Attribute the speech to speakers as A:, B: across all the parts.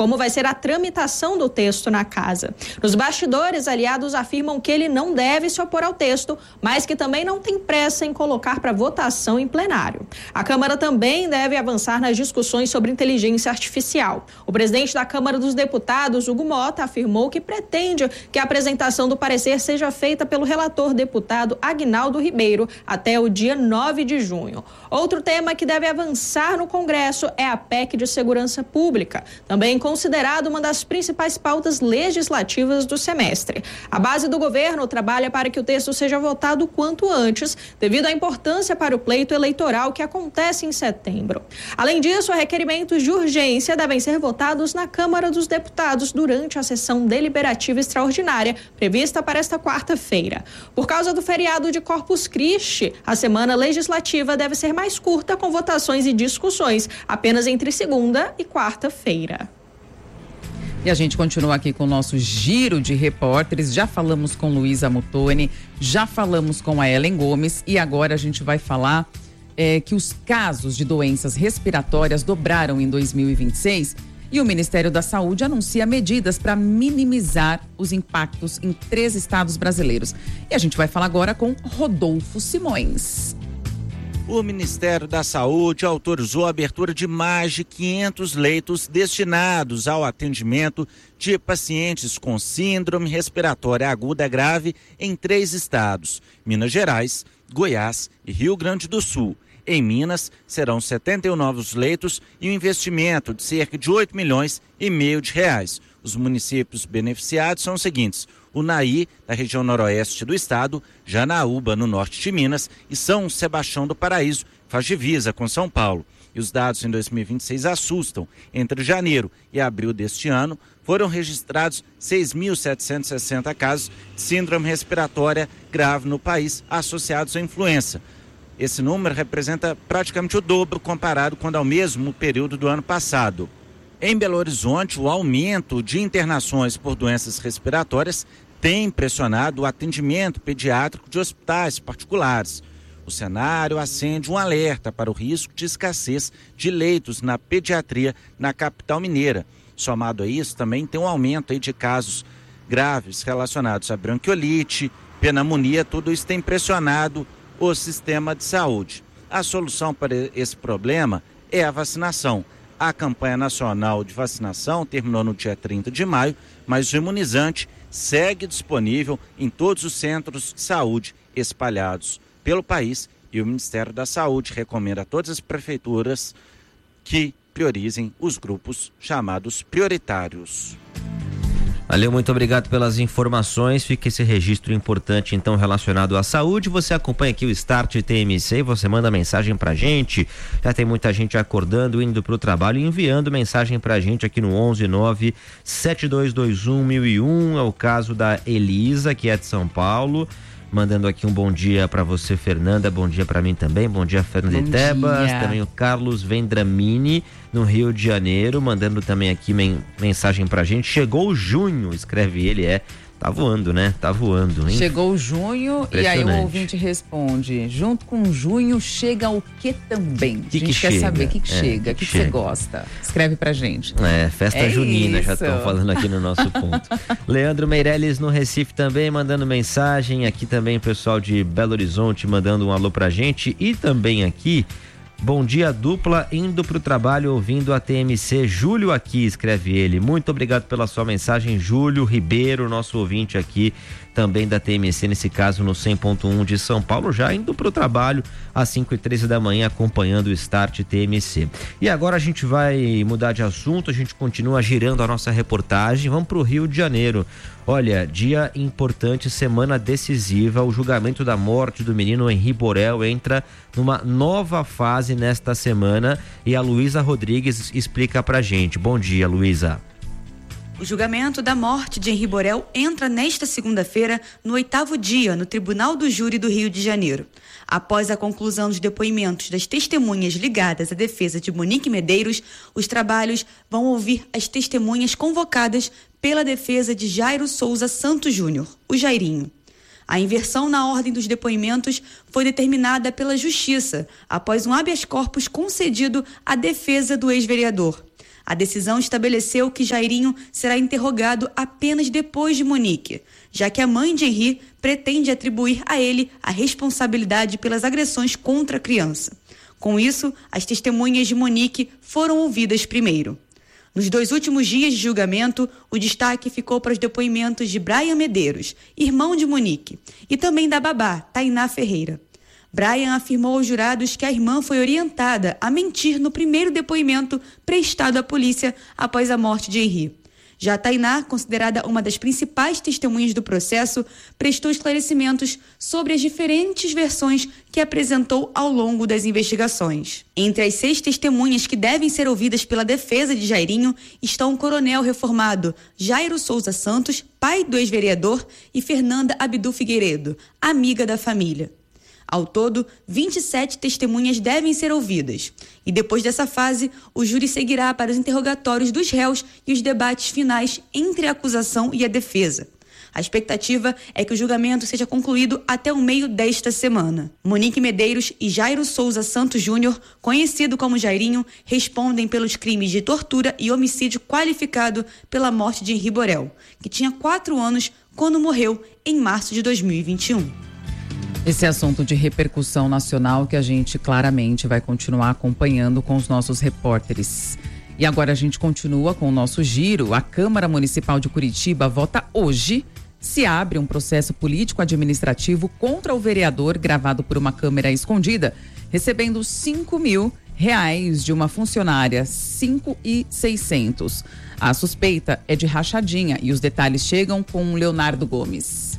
A: como vai ser a tramitação do texto na casa. Nos bastidores, aliados afirmam que ele não deve se opor ao texto, mas que também não tem pressa em colocar para votação em plenário. A Câmara também deve avançar nas discussões sobre inteligência artificial. O presidente da Câmara dos Deputados, Hugo Mota, afirmou que pretende que a apresentação do parecer seja feita pelo relator deputado Aguinaldo Ribeiro até o dia 9 de junho. Outro tema que deve avançar no Congresso é a PEC de Segurança Pública, também considerada uma das principais pautas legislativas do semestre. A base do governo trabalha para que o texto seja votado o quanto antes, devido à importância para o pleito eleitoral que acontece em setembro. Além disso, requerimentos de urgência devem ser votados na Câmara dos Deputados durante a sessão deliberativa extraordinária prevista para esta quarta-feira. Por causa do feriado de Corpus Christi, a semana legislativa deve ser mais curta, com votações e discussões apenas entre segunda e quarta-feira.
B: E a gente continua aqui com o nosso giro de repórteres. Já falamos com Luísa Muttoni, já falamos com a Ellen Gomes e agora a gente vai falar que os casos de doenças respiratórias dobraram em 2026 e o Ministério da Saúde anuncia medidas para minimizar os impactos em 3 estados brasileiros. E a gente vai falar agora com Rodolfo Simões.
C: O Ministério da Saúde autorizou a abertura de mais de 500 leitos destinados ao atendimento de pacientes com síndrome respiratória aguda grave em 3 estados: Minas Gerais, Goiás e Rio Grande do Sul. Em Minas, serão 71 novos leitos e um investimento de cerca de 8,5 milhões de reais. Os municípios beneficiados são os seguintes: Unai, da região noroeste do estado, Janaúba, no norte de Minas, e São Sebastião do Paraíso, faz divisa com São Paulo. E os dados em 2026 assustam. Entre janeiro e abril deste ano, foram registrados 6.760 casos de síndrome respiratória grave no país associados à influenza. Esse número representa praticamente o dobro comparado com o mesmo período do ano passado. Em Belo Horizonte, o aumento de internações por doenças respiratórias tem pressionado o atendimento pediátrico de hospitais particulares. O cenário acende um alerta para o risco de escassez de leitos na pediatria na capital mineira. Somado a isso, também tem um aumento de casos graves relacionados a bronquiolite, pneumonia. Tudo isso tem pressionado o sistema de saúde. A solução para esse problema é a vacinação. A campanha nacional de vacinação terminou no dia 30 de maio, mas o imunizante segue disponível em todos os centros de saúde espalhados pelo país, e o Ministério da Saúde recomenda a todas as prefeituras que priorizem os grupos chamados prioritários.
D: Valeu, muito obrigado pelas informações. Fica esse registro importante, então, relacionado à saúde. Você acompanha aqui o Start TMC e você manda mensagem pra gente. Já tem muita gente acordando, indo pro trabalho e enviando mensagem pra gente aqui no 11-9-7221-1001. É o caso da Elisa, que é de São Paulo. Mandando aqui um bom dia para você, Fernanda. Bom dia para mim também. Bom dia, Fernanda de Tebas. Também o Carlos Vendramini, no Rio de Janeiro, mandando também aqui mensagem pra gente. Chegou junho, escreve ele, tá voando, né? Tá voando, hein?
B: Chegou junho e aí o ouvinte responde: junto com junho chega o que também? A gente quer saber o que chega, o que você gosta. Escreve pra gente.
D: Festa junina, isso. Já estão falando aqui no nosso ponto. Leandro Meirelles no Recife também mandando mensagem. Aqui também o pessoal de Belo Horizonte mandando um alô pra gente. E também aqui, bom dia dupla, indo pro trabalho ouvindo a TMC. Júlio aqui, escreve ele. Muito obrigado pela sua mensagem, Júlio Ribeiro, nosso ouvinte aqui também da TMC, nesse caso no 100.1 de São Paulo, já indo pro trabalho às 5h13 da manhã, acompanhando o Start TMC. E agora a gente vai mudar de assunto, a gente continua girando a nossa reportagem, vamos pro Rio de Janeiro. Olha, dia importante, semana decisiva, o julgamento da morte do menino Henri Borel entra numa nova fase nesta semana e a Luísa Rodrigues explica pra gente. Bom dia, Luísa.
E: O julgamento da morte de Henri Borel entra nesta segunda-feira no 8º dia no Tribunal do Júri do Rio de Janeiro. Após a conclusão dos depoimentos das testemunhas ligadas à defesa de Monique Medeiros, os trabalhos vão ouvir as testemunhas convocadas pela defesa de Jairo Souza Santos Júnior, o Jairinho. A inversão na ordem dos depoimentos foi determinada pela Justiça após um habeas corpus concedido à defesa do ex-vereador. A decisão estabeleceu que Jairinho será interrogado apenas depois de Monique, já que a mãe de Henri pretende atribuir a ele a responsabilidade pelas agressões contra a criança. Com isso, as testemunhas de Monique foram ouvidas primeiro. Nos 2 últimos dias de julgamento, o destaque ficou para os depoimentos de Brian Medeiros, irmão de Monique, e também da babá, Tainá Ferreira. Brian afirmou aos jurados que a irmã foi orientada a mentir no primeiro depoimento prestado à polícia após a morte de Henri. Já Tainá, considerada uma das principais testemunhas do processo, prestou esclarecimentos sobre as diferentes versões que apresentou ao longo das investigações. Entre as 6 testemunhas que devem ser ouvidas pela defesa de Jairinho estão o coronel reformado Jairo Souza Santos, pai do ex-vereador, e Fernanda Abdu Figueiredo, amiga da família. Ao todo, 27 testemunhas devem ser ouvidas. E depois dessa fase, o júri seguirá para os interrogatórios dos réus e os debates finais entre a acusação e a defesa. A expectativa é que o julgamento seja concluído até o meio desta semana. Monique Medeiros e Jairo Souza Santos Júnior, conhecido como Jairinho, respondem pelos crimes de tortura e homicídio qualificado pela morte de Henri Borel, que tinha 4 anos quando morreu em março de 2021.
B: Esse assunto de repercussão nacional que a gente claramente vai continuar acompanhando com os nossos repórteres. E agora a gente continua com o nosso giro. A Câmara Municipal de Curitiba vota hoje se abre um processo político-administrativo contra o vereador gravado por uma câmera escondida, recebendo R$5.000 de uma funcionária, 5.600. A suspeita é de rachadinha e os detalhes chegam com Leonardo Gomes.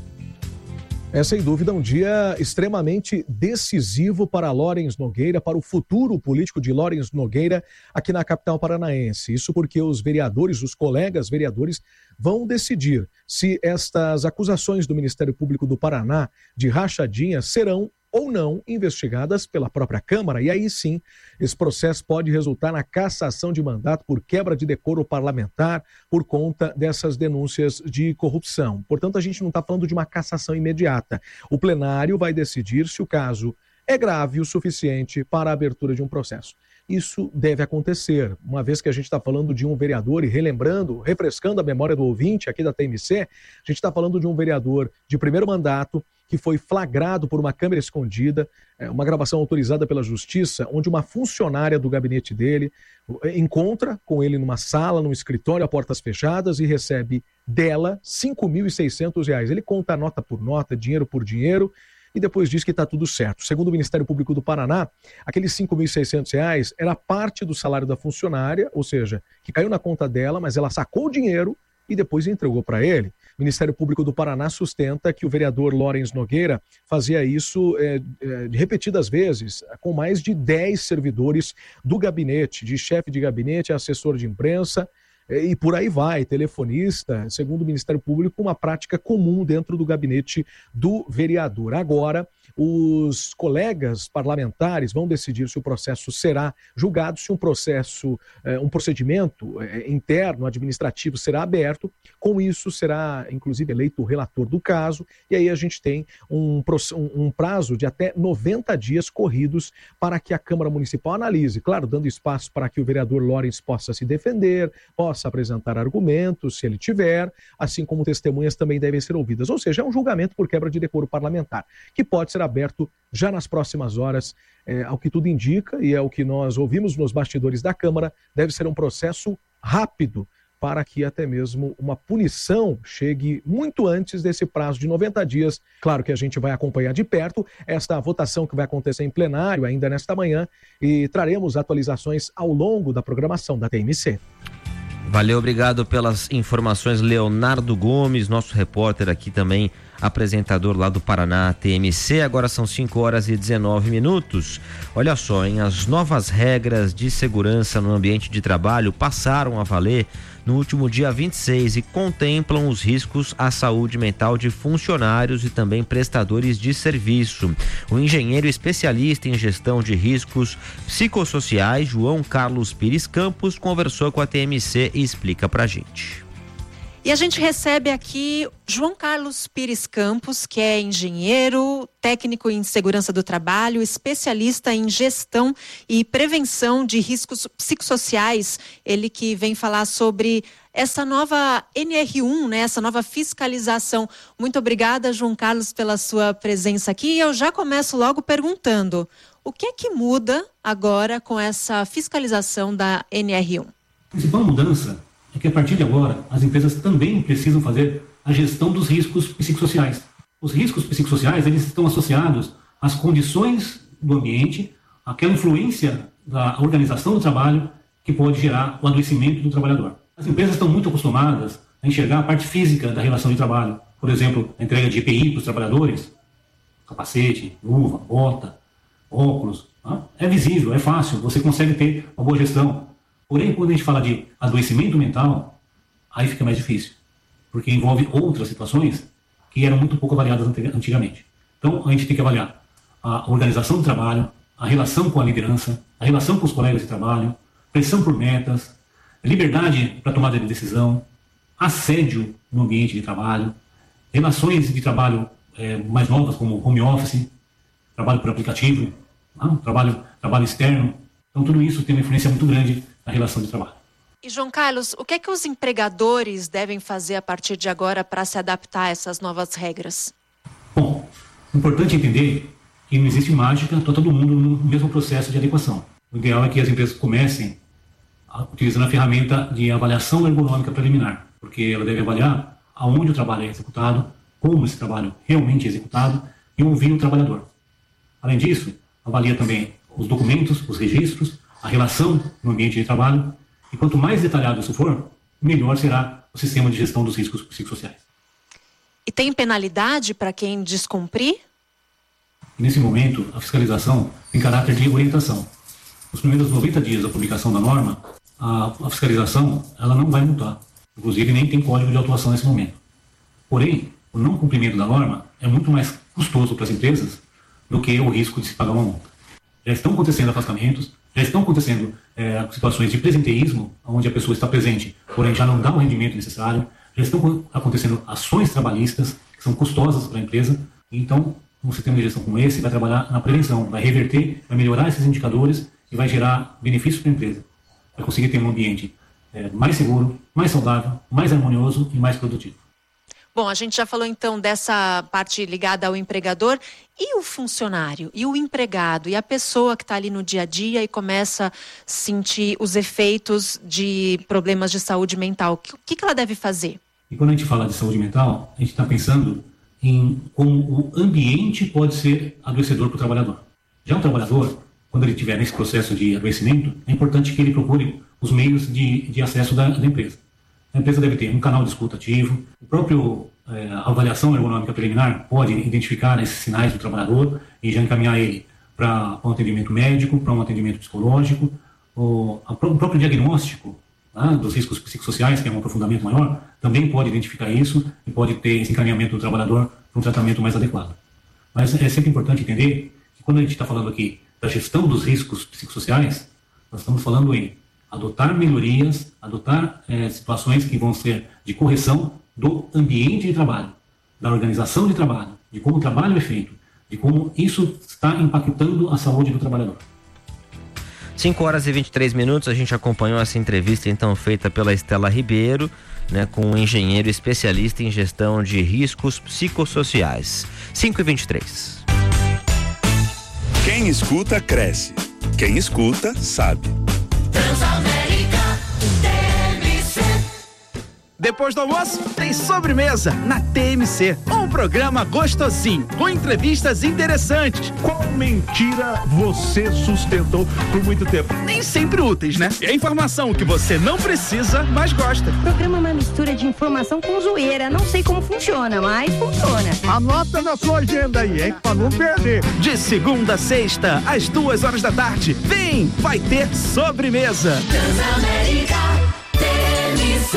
F: É sem dúvida um dia extremamente decisivo para Lawrence Nogueira, para o futuro político de Lawrence Nogueira aqui na capital paranaense. Isso porque os vereadores, os colegas vereadores, vão decidir se estas acusações do Ministério Público do Paraná de rachadinha serão ou não investigadas pela própria Câmara, e aí sim, esse processo pode resultar na cassação de mandato por quebra de decoro parlamentar por conta dessas denúncias de corrupção. Portanto, a gente não está falando de uma cassação imediata. O plenário vai decidir se o caso é grave o suficiente para a abertura de um processo. Isso deve acontecer, uma vez que a gente está falando de um vereador e relembrando, refrescando a memória do ouvinte aqui da TMC, a gente está falando de um vereador de primeiro mandato que foi flagrado por uma câmera escondida, uma gravação autorizada pela Justiça, onde uma funcionária do gabinete dele encontra com ele numa sala, num escritório a portas fechadas e recebe dela R$5.600. Ele conta nota por nota, dinheiro por dinheiro, e depois diz que está tudo certo. Segundo o Ministério Público do Paraná, aqueles R$5.600 era parte do salário da funcionária, ou seja, que caiu na conta dela, mas ela sacou o dinheiro e depois entregou para ele. O Ministério Público do Paraná sustenta que o vereador Lawrence Nogueira fazia isso repetidas vezes, com mais de 10 servidores do gabinete, de chefe de gabinete, assessor de imprensa, e por aí vai, telefonista, segundo o Ministério Público, uma prática comum dentro do gabinete do vereador. Agora, os colegas parlamentares vão decidir se o processo será julgado, se um procedimento interno, administrativo será aberto. Com isso, será, inclusive, eleito o relator do caso, e aí a gente tem um prazo de até 90 dias corridos para que a Câmara Municipal analise, claro, dando espaço para que o vereador Lawrence possa se defender, possa apresentar argumentos, se ele tiver, assim como testemunhas também devem ser ouvidas. Ou seja, é um julgamento por quebra de decoro parlamentar, que pode ser aberto já nas próximas horas, ao que tudo indica, e é o que nós ouvimos nos bastidores da Câmara, deve ser um processo rápido, para que até mesmo uma punição chegue muito antes desse prazo de 90 dias. Claro que a gente vai acompanhar de perto esta votação que vai acontecer em plenário ainda nesta manhã, e traremos atualizações ao longo da programação da TMC.
D: Valeu, obrigado pelas informações, Leonardo Gomes, nosso repórter aqui também, apresentador lá do Paraná, TMC. Agora são 5h19. Olha só, as novas regras de segurança no ambiente de trabalho passaram a valer no último dia 26 e contemplam os riscos à saúde mental de funcionários e também prestadores de serviço. O engenheiro especialista em gestão de riscos psicossociais, João Carlos Pires Campos, conversou com a TMC e explica pra gente.
G: E a gente recebe aqui João Carlos Pires Campos, que é engenheiro, técnico em segurança do trabalho, especialista em gestão e prevenção de riscos psicossociais. Ele que vem falar sobre essa nova NR1, né, essa nova fiscalização. Muito obrigada, João Carlos, pela sua presença aqui. E eu já começo logo perguntando, o que é que muda agora com essa fiscalização da NR1?
H: A principal mudança é que a partir de agora as empresas também precisam fazer a gestão dos riscos psicossociais. Os riscos psicossociais, eles estão associados às condições do ambiente, àquela influência da organização do trabalho que pode gerar o adoecimento do trabalhador. As empresas estão muito acostumadas a enxergar a parte física da relação de trabalho. Por exemplo, a entrega de EPI para os trabalhadores, capacete, luva, bota, óculos. É visível, é fácil, você consegue ter uma boa gestão. Porém, quando a gente fala de adoecimento mental, aí fica mais difícil, porque envolve outras situações que eram muito pouco avaliadas antigamente. Então, a gente tem que avaliar a organização do trabalho, a relação com a liderança, a relação com os colegas de trabalho, pressão por metas, liberdade para tomada de decisão, assédio no ambiente de trabalho, relações de trabalho mais novas, como home office, trabalho por aplicativo, trabalho externo. Então, tudo isso tem uma influência muito grande na relação de trabalho.
G: E, João Carlos, o que é que os empregadores devem fazer a partir de agora para se adaptar a essas novas regras?
H: Bom, é importante entender que não existe mágica para todo mundo no mesmo processo de adequação. O ideal é que as empresas comecem utilizando a ferramenta de avaliação ergonômica preliminar, porque ela deve avaliar aonde o trabalho é executado, como esse trabalho realmente é executado e ouvir o trabalhador. Além disso, avalia também os documentos, os registros, a relação no ambiente de trabalho, e quanto mais detalhado isso for, melhor será o sistema de gestão dos riscos psicossociais.
G: E tem penalidade para quem descumprir?
H: Nesse momento, a fiscalização tem caráter de orientação. Nos primeiros 90 dias da publicação da norma, a fiscalização ela não vai multar. Inclusive, nem tem código de autuação nesse momento. Porém, o não cumprimento da norma é muito mais custoso para as empresas do que o risco de se pagar uma multa. Já estão acontecendo afastamentos, já estão acontecendo situações de presenteísmo, onde a pessoa está presente, porém já não dá o rendimento necessário, já estão acontecendo ações trabalhistas que são custosas para a empresa. Então, um sistema de gestão como esse vai trabalhar na prevenção, vai reverter, vai melhorar esses indicadores e vai gerar benefícios para a empresa. Vai conseguir ter um ambiente mais seguro, mais saudável, mais harmonioso e mais produtivo.
G: Bom, a gente já falou então dessa parte ligada ao empregador. E o funcionário, e o empregado, e a pessoa que está ali no dia a dia e começa a sentir os efeitos de problemas de saúde mental? O que ela deve fazer?
H: E quando a gente fala de saúde mental, a gente está pensando em como o ambiente pode ser adoecedor para o trabalhador. Já o trabalhador, quando ele estiver nesse processo de adoecimento, é importante que ele procure os meios de acesso da empresa. A empresa deve ter um canal de escuta ativo, o próprio avaliação ergonômica preliminar pode identificar esses sinais do trabalhador e já encaminhar ele para um atendimento médico, para um atendimento psicológico, o próprio diagnóstico dos riscos psicossociais, que é um aprofundamento maior, também pode identificar isso e pode ter esse encaminhamento do trabalhador para um tratamento mais adequado. Mas é sempre importante entender que quando a gente está falando aqui da gestão dos riscos psicossociais, nós estamos falando em adotar melhorias, adotar situações que vão ser de correção do ambiente de trabalho, da organização de trabalho, de como o trabalho é feito, de como isso está impactando a saúde do trabalhador.
D: 5 horas e 23 minutos, a gente acompanhou essa entrevista então feita pela Estela Ribeiro, né, com um engenheiro especialista em gestão de riscos psicossociais. 5h23.
I: Quem escuta, cresce. Quem escuta, sabe.
J: Depois do almoço, tem sobremesa na TMC. Um programa gostosinho, com entrevistas interessantes.
K: Qual mentira você sustentou por muito tempo?
J: Nem sempre úteis, né? É informação que você não precisa, mas gosta.
L: O programa é uma mistura de informação com zoeira. Não sei como funciona, mas funciona.
K: Anota na sua agenda aí, hein? Pra não perder.
J: De segunda a sexta, às 2h da tarde. Vem, vai ter sobremesa.
M: Transamérica TMC.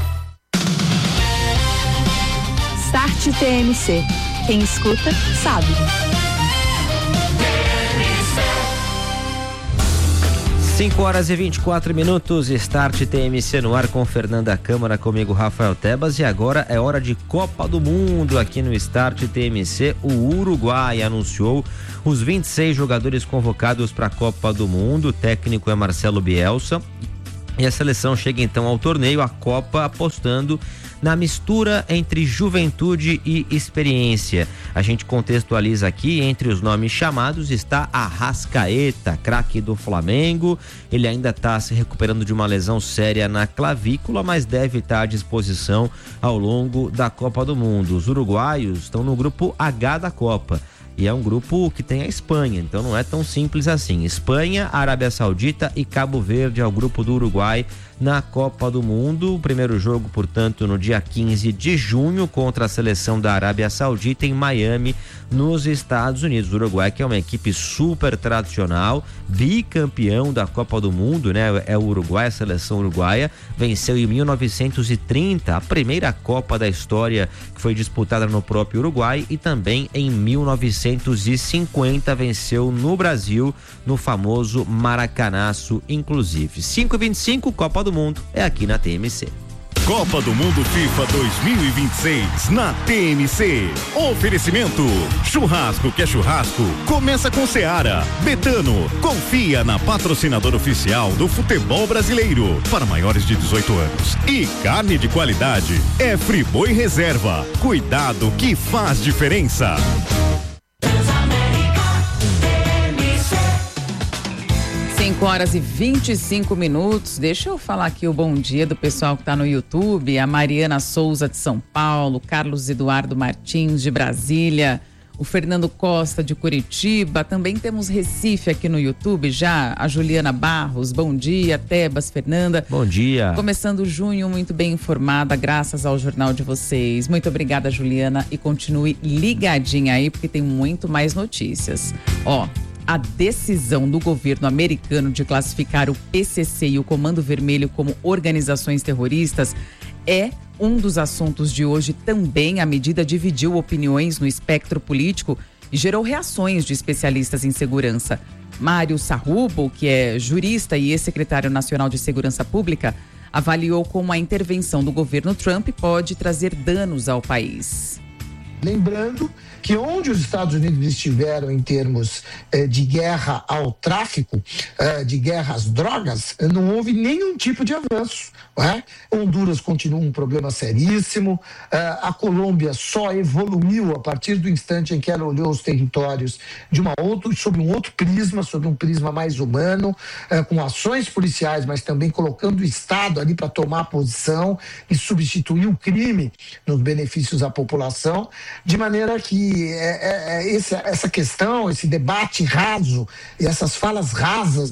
N: Start TMC. Quem escuta, sabe.
D: 5h24, Start TMC no ar com Fernanda Câmara, comigo Rafael Tebas, e agora é hora de Copa do Mundo aqui no Start TMC. O Uruguai anunciou os 26 jogadores convocados para a Copa do Mundo, o técnico é Marcelo Bielsa, e a seleção chega então ao torneio, a Copa, apostando na mistura entre juventude e experiência. A gente contextualiza aqui, entre os nomes chamados está Arrascaeta, craque do Flamengo. Ele ainda está se recuperando de uma lesão séria na clavícula, mas deve estar à disposição ao longo da Copa do Mundo. Os uruguaios estão no grupo H da Copa. E é um grupo que tem a Espanha, então não é tão simples assim. Espanha, Arábia Saudita e Cabo Verde é o grupo do Uruguai na Copa do Mundo. O primeiro jogo, portanto, no dia 15 de junho contra a seleção da Arábia Saudita em Miami, nos Estados Unidos. O Uruguai, que é uma equipe super tradicional, bicampeão da Copa do Mundo, né? É o Uruguai, a seleção uruguaia, venceu em 1930 a primeira Copa da história, que foi disputada no próprio Uruguai, e também em 1950 venceu no Brasil, no famoso Maracanaço, inclusive. 5h25, Copa do Mundo é aqui na TMC.
O: Copa do Mundo FIFA 2026 na TMC. Oferecimento: churrasco que é churrasco, começa com Seara. Betano, confia na patrocinadora oficial do futebol brasileiro para maiores de 18 anos. E carne de qualidade é Friboi Reserva. Cuidado que faz diferença.
B: 5h25. Deixa eu falar aqui o bom dia do pessoal que está no YouTube. A Mariana Souza de São Paulo, Carlos Eduardo Martins de Brasília, o Fernando Costa de Curitiba. Também temos Recife aqui no YouTube já. A Juliana Barros, bom dia. Tebas, Fernanda.
D: Bom dia.
B: Começando junho muito bem informada, graças ao jornal de vocês. Muito obrigada, Juliana, e continue ligadinha aí, porque tem muito mais notícias. A decisão do governo americano de classificar o PCC e o Comando Vermelho como organizações terroristas é um dos assuntos de hoje também. A medida dividiu opiniões no espectro político e gerou reações de especialistas em segurança. Mário Sarrubo, que é jurista e ex-secretário nacional de Segurança Pública, avaliou como a intervenção do governo Trump pode trazer danos ao país.
P: Lembrando que onde os Estados Unidos estiveram em termos de guerra ao tráfico, de guerra às drogas, não houve nenhum tipo de avanço. Não é? Honduras continua um problema seríssimo, a Colômbia só evoluiu a partir do instante em que ela olhou os territórios sob um outro prisma, sob um prisma mais humano, com ações policiais, mas também colocando o Estado ali para tomar posição e substituir o crime nos benefícios à população, de maneira que essa questão, esse debate raso e essas falas rasas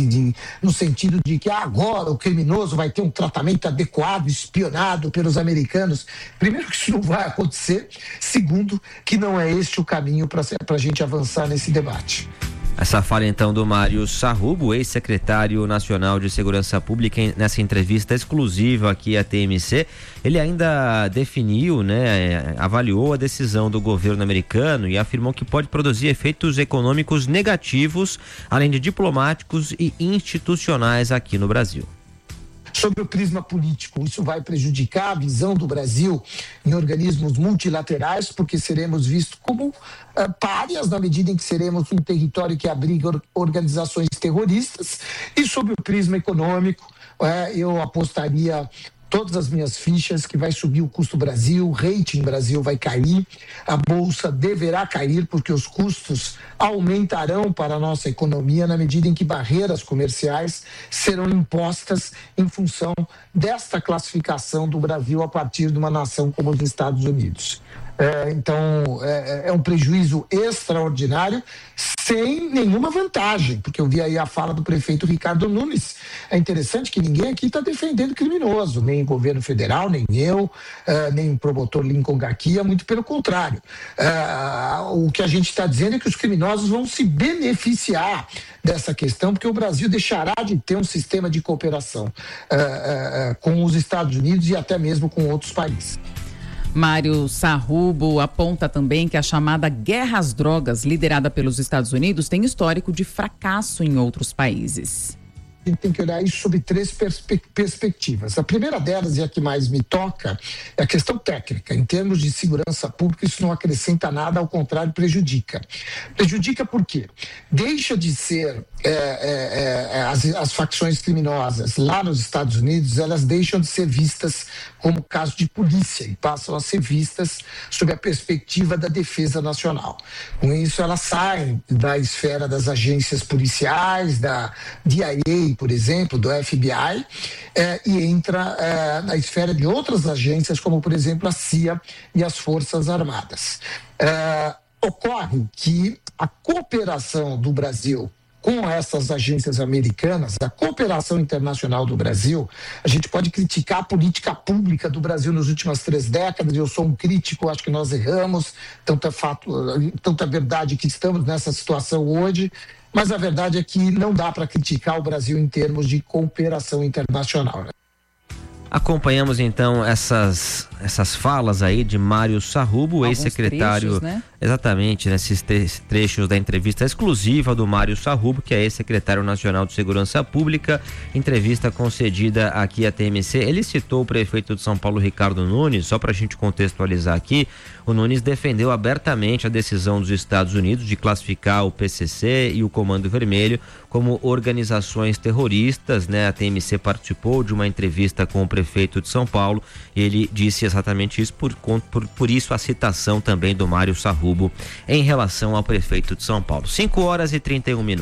P: no sentido de que agora o criminoso vai ter um tratamento adequado, espionado pelos americanos. Primeiro, que isso não vai acontecer. Segundo, que não é este o caminho para a gente avançar nesse debate.
D: Essa fala então do Mário Sarrubo, ex-secretário nacional de Segurança Pública, nessa entrevista exclusiva aqui à TMC. Ele ainda definiu, avaliou a decisão do governo americano e afirmou que pode produzir efeitos econômicos negativos, além de diplomáticos e institucionais aqui no Brasil.
P: Sobre o prisma político, isso vai prejudicar a visão do Brasil em organismos multilaterais, porque seremos vistos como párias na medida em que seremos um território que abriga organizações terroristas. E sobre o prisma econômico, eu apostaria todas as minhas fichas que vai subir o custo Brasil, o rating Brasil vai cair, a bolsa deverá cair porque os custos aumentarão para a nossa economia na medida em que barreiras comerciais serão impostas em função desta classificação do Brasil a partir de uma nação como os Estados Unidos. Então, é um prejuízo extraordinário, sem nenhuma vantagem, porque eu vi aí a fala do prefeito Ricardo Nunes. É interessante que ninguém aqui está defendendo criminoso, nem o governo federal, nem eu, nem o promotor Lincoln Garcia, muito pelo contrário. O que a gente está dizendo é que os criminosos vão se beneficiar dessa questão, porque o Brasil deixará de ter um sistema de cooperação com os Estados Unidos e até mesmo com outros países.
B: Mário Sarrubo aponta também que a chamada guerra às drogas, liderada pelos Estados Unidos, tem histórico de fracasso em outros países.
P: gente tem que olhar isso sob 3 perspectivas. A primeira delas, e a que mais me toca, é a questão técnica. Em termos de segurança pública, isso não acrescenta nada, ao contrário, prejudica. Prejudica por quê? Deixa de ser as facções criminosas lá nos Estados Unidos, elas deixam de ser vistas como caso de polícia e passam a ser vistas sob a perspectiva da defesa nacional. Com isso, elas saem da esfera das agências policiais, da DIA, por exemplo, do FBI, e entra na esfera de outras agências, como, por exemplo, a CIA e as Forças Armadas. Ocorre que a cooperação do Brasil com essas agências americanas, a cooperação internacional do Brasil, a gente pode criticar a política pública do Brasil nas últimas 3 décadas, eu sou um crítico, acho que nós erramos, tanta verdade que estamos nessa situação hoje, mas a verdade é que não dá para criticar o Brasil em termos de cooperação internacional.
D: Acompanhamos então essas falas aí de Mário Sarrubo, ex-secretário,
B: né?
D: Exatamente, nesses trechos da entrevista exclusiva do Mário Sarrubo, que é ex-secretário nacional de Segurança Pública, entrevista concedida aqui à TMC. Ele citou o prefeito de São Paulo, Ricardo Nunes. Só para a gente contextualizar aqui, o Nunes defendeu abertamente a decisão dos Estados Unidos de classificar o PCC e o Comando Vermelho como organizações terroristas, né? A TMC participou de uma entrevista com o prefeito de São Paulo e ele disse exatamente isso, por isso a citação também do Mário Sarrubo em relação ao prefeito de São Paulo. 5h31.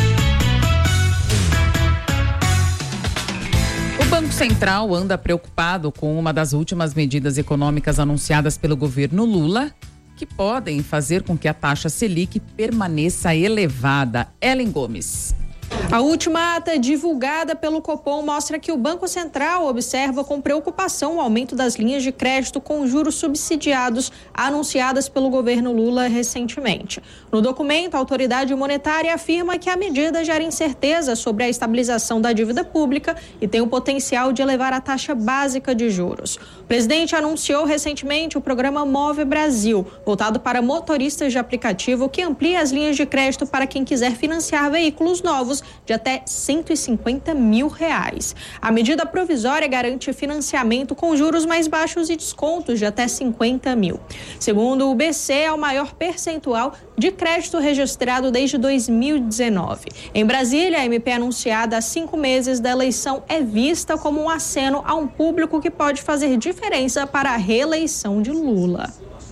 B: O Banco Central anda preocupado com uma das últimas medidas econômicas anunciadas pelo governo Lula, que podem fazer com que a taxa Selic permaneça elevada. Ellen Gomes.
A: A última ata divulgada pelo Copom mostra que o Banco Central observa com preocupação o aumento das linhas de crédito com juros subsidiados anunciadas pelo governo Lula recentemente. No documento, a autoridade monetária afirma que a medida gera incerteza sobre a estabilização da dívida pública e tem o potencial de elevar a taxa básica de juros. O presidente anunciou recentemente o programa Move Brasil, voltado para motoristas de aplicativo, que amplia as linhas de crédito para quem quiser financiar veículos novos de até R$150 mil. A medida provisória garante financiamento com juros mais baixos e descontos de até 50 mil. Segundo o BC, é o maior percentual de crédito registrado desde 2019. Em Brasília, a MP anunciada há 5 meses da eleição é vista como um aceno a um público que pode fazer diferença para a reeleição de Lula.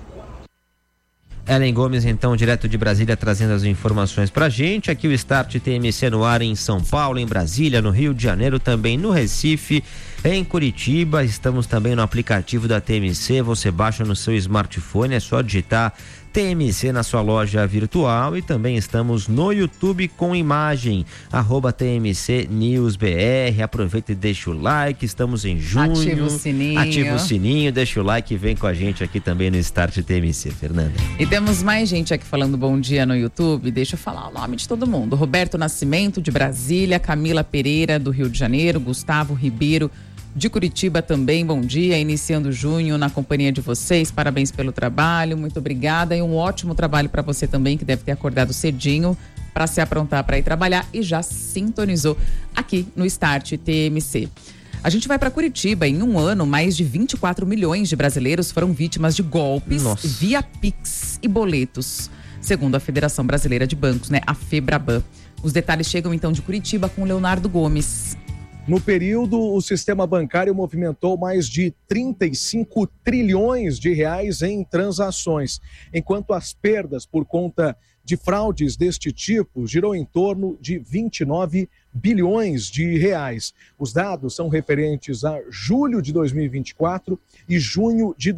D: Ellen Gomes, então, direto de Brasília, trazendo as informações pra gente. Aqui o Start TMC no ar em São Paulo, em Brasília, no Rio de Janeiro, também no Recife, em Curitiba. Estamos também no aplicativo da TMC, você baixa no seu smartphone, é só digitar TMC na sua loja virtual, e também estamos no YouTube com imagem, @TMC News BR. Aproveita e deixa o like, estamos em junho.
B: Ativa o sininho,
D: deixa o like e vem com a gente aqui também no Start TMC, Fernanda.
B: E temos mais gente aqui falando bom dia no YouTube, deixa eu falar o nome de todo mundo: Roberto Nascimento, de Brasília, Camila Pereira, do Rio de Janeiro, Gustavo Ribeiro, de Curitiba também, bom dia, iniciando junho na companhia de vocês, parabéns pelo trabalho, muito obrigada, e um ótimo trabalho para você também, que deve ter acordado cedinho para se aprontar para ir trabalhar e já sintonizou aqui no Start TMC. A gente vai para Curitiba. Em um ano, mais de 24 milhões de brasileiros foram vítimas de golpes via Pix e boletos, segundo a Federação Brasileira de Bancos, né, a FEBRABAN. Os detalhes chegam então de Curitiba com Leonardo Gomes.
F: No período, o sistema bancário movimentou mais de 35 trilhões de reais em transações, enquanto as perdas por conta de fraudes deste tipo girou em torno de 29 bilhões de reais. Os dados são referentes a julho de 2024 e junho de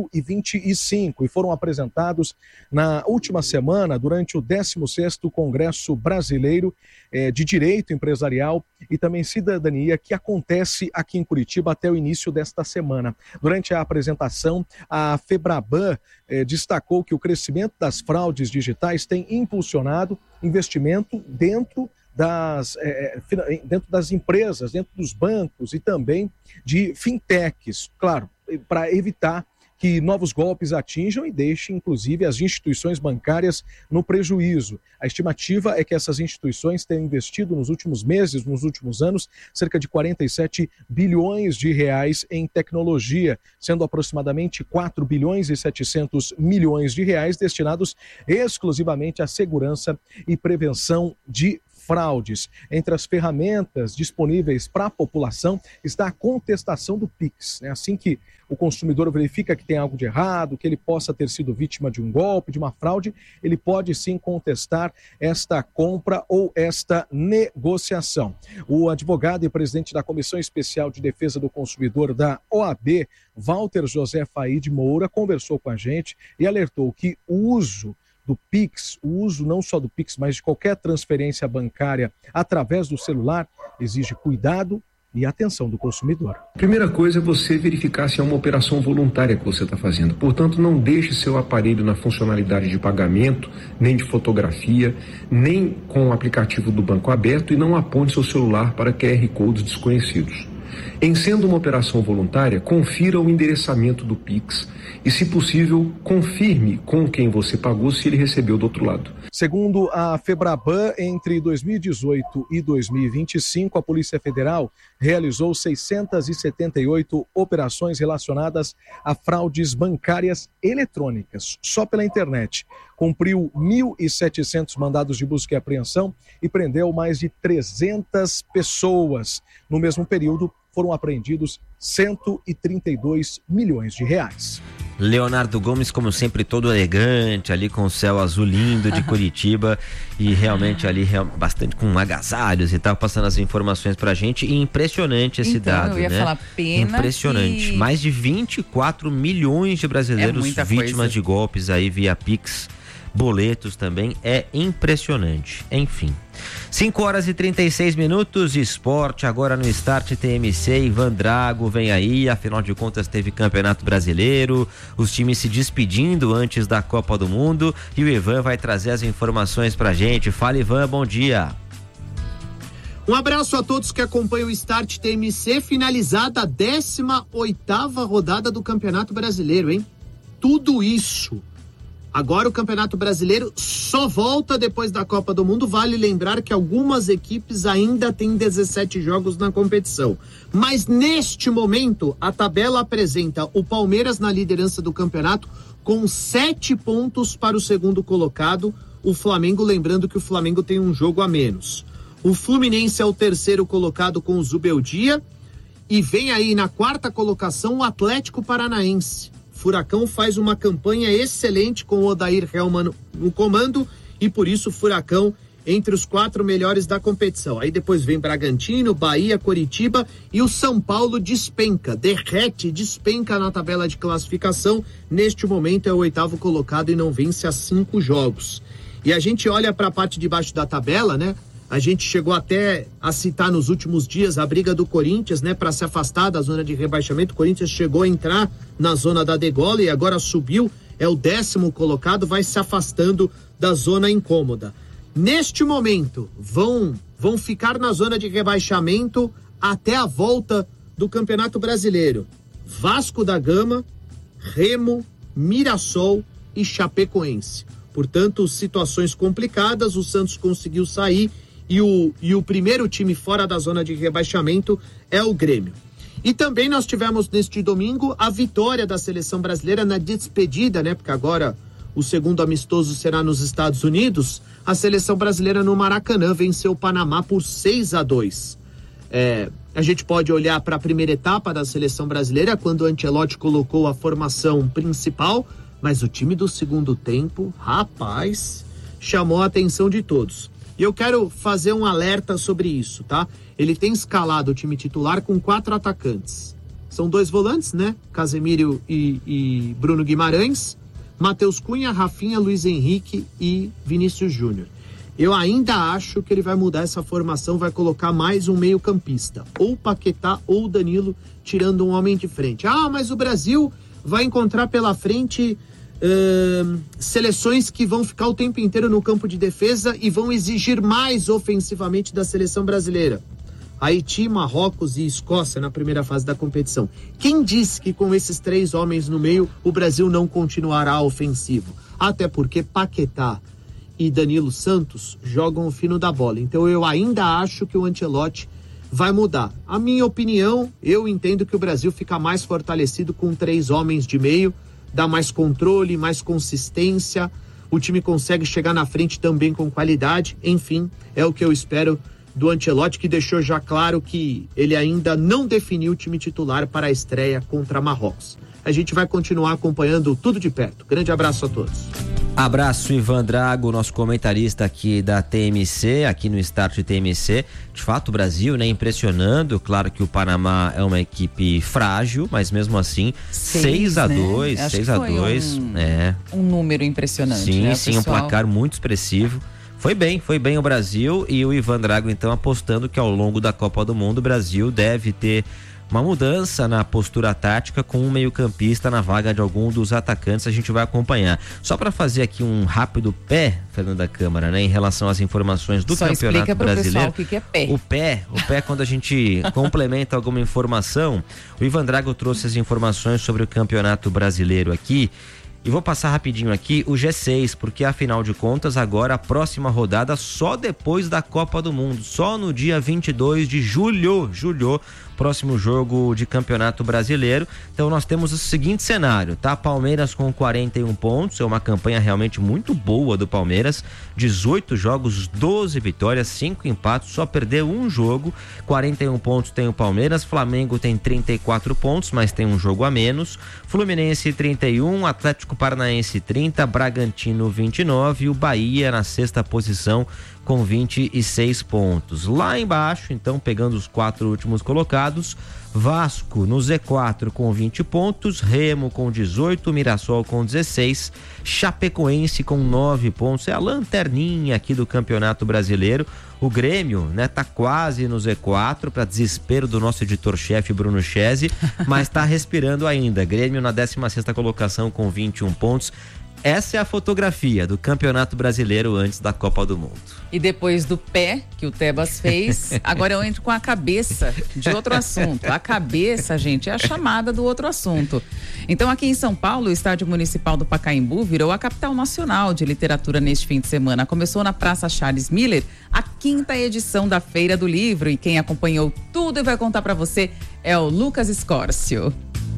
F: 2025 e foram apresentados na última semana durante o 16º Congresso Brasileiro de Direito Empresarial e também Cidadania, que acontece aqui em Curitiba até o início desta semana. Durante a apresentação, a FEBRABAN destacou que o crescimento das fraudes digitais tem impulsionado investimento dentro das empresas, dentro dos bancos e também de fintechs, claro, para evitar que novos golpes atinjam e deixem, inclusive, as instituições bancárias no prejuízo. A estimativa é que essas instituições tenham investido nos últimos meses, nos últimos anos, cerca de 47 bilhões de reais em tecnologia, sendo aproximadamente 4 bilhões e 700 milhões de reais destinados exclusivamente à segurança e prevenção de fraudes. Entre as ferramentas disponíveis para a população está a contestação do Pix, né? Assim que o consumidor verifica que tem algo de errado, que ele possa ter sido vítima de um golpe, de uma fraude, ele pode sim contestar esta compra ou esta negociação. O advogado e presidente da Comissão Especial de Defesa do Consumidor da OAB, Walter José Faide Moura, conversou com a gente e alertou que o uso do Pix, o uso não só do Pix, mas de qualquer transferência bancária através do celular, exige cuidado e atenção do consumidor.
Q: Primeira coisa é você verificar se é uma operação voluntária que você está fazendo. Portanto, não deixe seu aparelho na funcionalidade de pagamento, nem de fotografia, nem com o aplicativo do banco aberto e não aponte seu celular para QR Codes desconhecidos. Em sendo uma operação voluntária, confira o endereçamento do Pix e, se possível, confirme com quem você pagou se ele recebeu do outro lado.
F: Segundo a Febraban, entre 2018 e 2025, a Polícia Federal realizou 678 operações relacionadas a fraudes bancárias eletrônicas, só pela internet. Cumpriu 1.700 mandados de busca e apreensão e prendeu mais de 300 pessoas. No mesmo período, foram apreendidos 132 milhões de reais.
D: Leonardo Gomes, como sempre, todo elegante, ali com o céu azul lindo de Curitiba e realmente ali bastante com agasalhos e tal, passando as informações pra gente. E impressionante esse dado,
B: eu ia
D: né?
B: falar, pena
D: impressionante.
B: que...
D: Mais de 24 milhões de brasileiros vítimas de golpes aí via Pix, boletos também, é impressionante. Enfim. 5h36, esporte agora no Start TMC. Ivan Drago vem aí, afinal de contas teve Campeonato Brasileiro, os times se despedindo antes da Copa do Mundo e o Ivan vai trazer as informações pra gente. Fala, Ivan, bom dia.
R: Um abraço a todos que acompanham o Start TMC, finalizada a 18ª rodada do Campeonato Brasileiro, hein? Tudo isso. Agora o Campeonato Brasileiro só volta depois da Copa do Mundo. Vale lembrar que algumas equipes ainda têm 17 jogos na competição. Mas neste momento, a tabela apresenta o Palmeiras na liderança do campeonato com 7 pontos para o segundo colocado. O Flamengo, lembrando que o Flamengo tem um jogo a menos. O Fluminense é o terceiro colocado com o Zubeldia. E vem aí na quarta colocação o Atlético Paranaense. Furacão faz uma campanha excelente com o Odair Hellmann no comando e por isso o Furacão entre os 4 melhores da competição. Aí depois vem Bragantino, Bahia, Coritiba e o São Paulo despenca na tabela de classificação. Neste momento é o 8º colocado e não vence há 5 jogos. E a gente olha para a parte de baixo da tabela, né? A gente chegou até a citar nos últimos dias a briga do Corinthians, né, para se afastar da zona de rebaixamento. O Corinthians chegou a entrar na zona da degola e agora subiu, é o 10º colocado, vai se afastando da zona incômoda. Neste momento, vão ficar na zona de rebaixamento até a volta do Campeonato Brasileiro. Vasco da Gama, Remo, Mirassol e Chapecoense. Portanto, situações complicadas, o Santos conseguiu sair e o primeiro time fora da zona de rebaixamento é o Grêmio. E também nós tivemos neste domingo a vitória da seleção brasileira na despedida, né? Porque agora o segundo amistoso será nos Estados Unidos. A seleção brasileira no Maracanã venceu o Panamá por 6-2. A gente pode olhar para a primeira etapa da seleção brasileira, quando o Ancelotti colocou a formação principal, mas o time do segundo tempo, rapaz, chamou a atenção de todos. E eu quero fazer um alerta sobre isso, tá? Ele tem escalado o time titular com 4 atacantes. São 2 volantes, né? Casemiro e Bruno Guimarães, Matheus Cunha, Rafinha, Luiz Henrique e Vinícius Júnior. Eu ainda acho que ele vai mudar essa formação, vai colocar mais um meio-campista, ou Paquetá ou Danilo, tirando um homem de frente. Ah, mas o Brasil vai encontrar pela frente seleções que vão ficar o tempo inteiro no campo de defesa e vão exigir mais ofensivamente da seleção brasileira. Haiti, Marrocos e Escócia na primeira fase da competição. Quem disse que com esses 3 homens no meio o Brasil não continuará ofensivo? Até porque Paquetá e Danilo Santos jogam o fino da bola. Então eu ainda acho que o Ancelotti vai mudar. A minha opinião, eu entendo que o Brasil fica mais fortalecido com 3 homens de meio, dá mais controle, mais consistência, o time consegue chegar na frente também com qualidade. Enfim, é o que eu espero do Ancelotti, que deixou já claro que ele ainda não definiu o time titular para a estreia contra Marrocos. A gente vai continuar acompanhando tudo de perto. Grande abraço a todos.
D: Abraço, Ivan Drago, nosso comentarista aqui da TMC, aqui no Start TMC. De fato, o Brasil, né, impressionando. Claro que o Panamá é uma equipe frágil, mas mesmo assim, 6-2,
B: né?
D: 6-2.
B: Um número impressionante.
D: Sim,
B: né,
D: sim, pessoal? Um placar muito expressivo. Foi bem o Brasil, e o Ivan Drago então apostando que ao longo da Copa do Mundo o Brasil deve ter uma mudança na postura tática com um meio-campista na vaga de algum dos atacantes. A gente vai acompanhar. Só para fazer aqui um rápido pé, Fernanda Câmara, né, em relação às informações do Campeonato Brasileiro.
B: O que é pé?
D: O pé, quando a gente complementa alguma informação, o Ivan Drago trouxe as informações sobre o Campeonato Brasileiro aqui. E vou passar rapidinho aqui o G6, porque afinal de contas agora a próxima rodada só depois da Copa do Mundo, só no dia 22 de julho, próximo jogo de Campeonato Brasileiro. Então nós temos o seguinte cenário, tá? Palmeiras com 41 pontos, é uma campanha realmente muito boa do Palmeiras, 18 jogos, 12 vitórias, 5 empates, só perdeu um jogo, 41 pontos tem o Palmeiras, Flamengo tem 34 pontos, mas tem um jogo a menos, Fluminense 31, Atlético Paranaense 30, Bragantino 29 e o Bahia na 6ª posição com 26 pontos. Lá embaixo, então, pegando os 4 últimos colocados, Vasco no Z4 com 20 pontos, Remo com 18, Mirassol com 16, Chapecoense com 9 pontos, é a lanterninha aqui do Campeonato Brasileiro. O Grêmio, né, tá quase no Z4, para desespero do nosso editor-chefe Bruno Chese, mas tá respirando ainda. Grêmio na 16ª colocação com 21 pontos. Essa é a fotografia do Campeonato Brasileiro antes da Copa do Mundo.
B: E depois do pé que o Tebas fez, agora eu entro com a cabeça de outro assunto. A cabeça, gente, é a chamada do outro assunto. Então, aqui em São Paulo, o Estádio Municipal do Pacaembu virou a capital nacional de literatura neste fim de semana. Começou na Praça Charles Miller a 5ª edição da Feira do Livro. E quem acompanhou tudo e vai contar para você é o Lucas Escórcio.